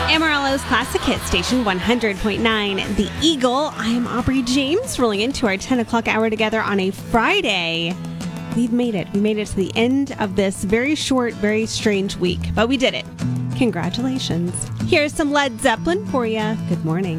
Amarillo's Classic Hit Station 100.9, The Eagle. I am Aubrey James, rolling into our 10 o'clock hour together on a Friday. We've made it. We made it to the end of this very short, very strange week, but we did it. Congratulations. Here's some Led Zeppelin for you. Good morning.